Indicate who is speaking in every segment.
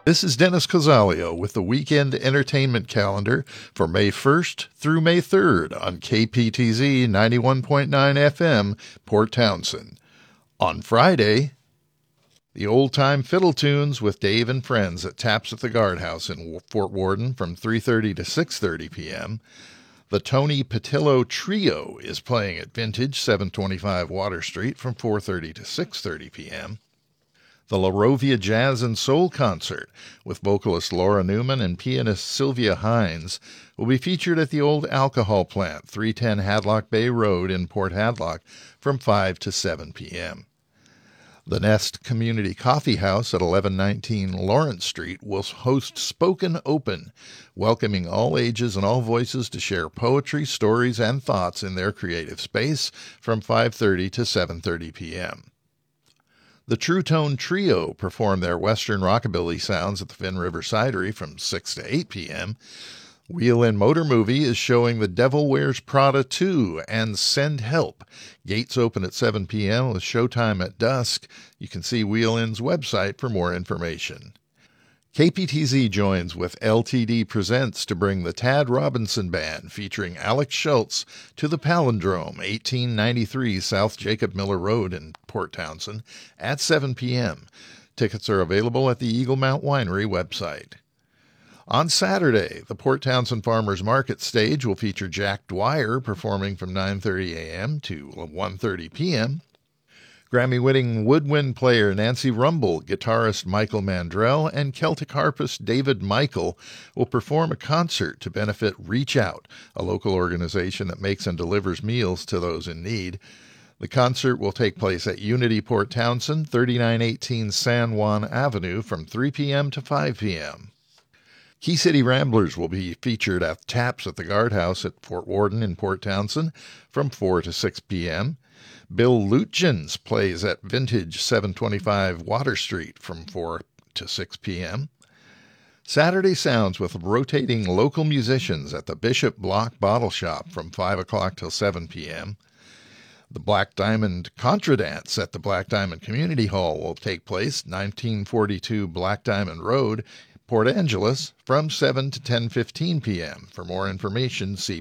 Speaker 1: This is Dennis Cozzalio with the Weekend Entertainment Calendar for May 1st through May 3rd on KPTZ 91.9 FM, Port Townsend. On Friday, the old-time fiddle tunes with Dave and Friends at Taps at the Guardhouse in Fort Worden from 3:30 to 6:30 p.m. The Tony Patillo Trio is playing at Vintage 725 Water Street from 4:30 to 6:30 p.m. The La Rovia Jazz and Soul Concert with vocalist Laura Newman and pianist Sylvia Hines will be featured at the Old Alcohol Plant, 310 Hadlock Bay Road in Port Hadlock from 5 to 7 p.m. The Nest Community Coffee House at 1119 Lawrence Street will host Spoken Open, welcoming all ages and all voices to share poetry, stories, and thoughts in their creative space from 5:30 to 7:30 p.m. The True Tone Trio perform their Western Rockabilly sounds at the Finn River Cidery from 6 to 8 p.m. Wheel In Motor Movie is showing The Devil Wears Prada 2 and Send Help. Gates open at 7 p.m. with showtime at dusk. You can see Wheel In's website for more information. KPTZ joins with LTD Presents to bring the Tad Robinson Band featuring Alex Schultz to the Palindrome, 1893 South Jacob Miller Road in Port Townsend at 7 p.m. Tickets are available at the Eagle Mount Winery website. On Saturday, the Port Townsend Farmers Market stage will feature Jack Dwyer performing from 9:30 a.m. to 1:30 p.m. Grammy-winning woodwind player Nancy Rumble, guitarist Michael Mandrell, and Celtic harpist David Michael will perform a concert to benefit Reach Out, a local organization that makes and delivers meals to those in need. The concert will take place at Unity Port Townsend, 3918 San Juan Avenue from 3 p.m. to 5 p.m. Key City Ramblers will be featured at Taps at the Guardhouse at Fort Worden in Port Townsend from 4 to 6 p.m. Bill Lutjens plays at Vintage 725 Water Street from 4 to 6 p.m. Saturday Sounds with rotating local musicians at the Bishop Block Bottle Shop from 5 o'clock till 7 p.m. The Black Diamond Contra Dance at the Black Diamond Community Hall will take place 1942 Black Diamond Road, Port Angeles, from 7 to 10:15 p.m. For more information, see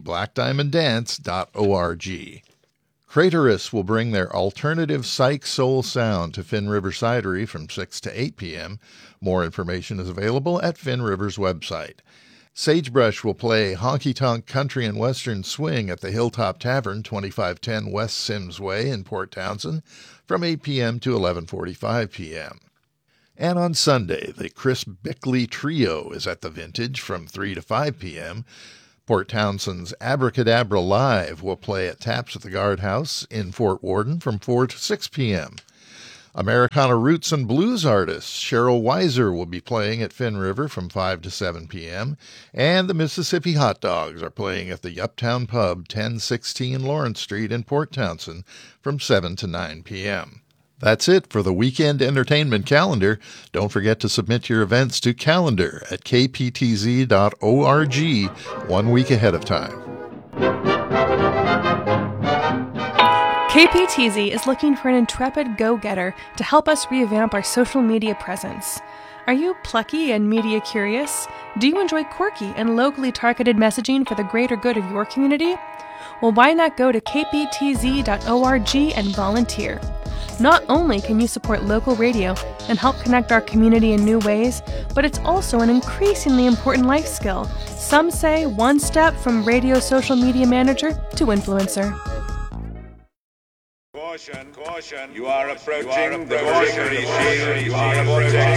Speaker 1: blackdiamonddance.org. Craterus will bring their alternative psych soul sound to Finn River Cidery from 6 to 8 p.m. More information is available at Finn River's website. Sagebrush will play honky-tonk country and western swing at the Hilltop Tavern, 2510 West Sims Way in Port Townsend from 8 p.m. to 11:45 p.m. And on Sunday, the Chris Bickley Trio is at the Vintage from 3 to 5 p.m. Port Townsend's Abracadabra Live will play at Taps at the Guardhouse in Fort Worden from 4 to 6 p.m. Americana Roots and Blues artist Cheryl Weiser will be playing at Finn River from 5 to 7 p.m. And the Mississippi Hot Dogs are playing at the Uptown Pub, 1016 Lawrence Street in Port Townsend from 7 to 9 p.m. That's it for the Weekend Entertainment Calendar. Don't forget to submit your events to calendar at kptz.org 1 week ahead of time.
Speaker 2: KPTZ is looking for an intrepid go-getter to help us revamp our social media presence. Are you plucky and media curious? Do you enjoy quirky and locally targeted messaging for the greater good of your community? Well, why not go to kptz.org and volunteer? Not only can you support local radio and help connect our community in new ways, but it's also an increasingly important life skill. Some say one step from radio social media manager to influencer.
Speaker 3: Caution, caution, you are approaching the Victory Shield. You are approaching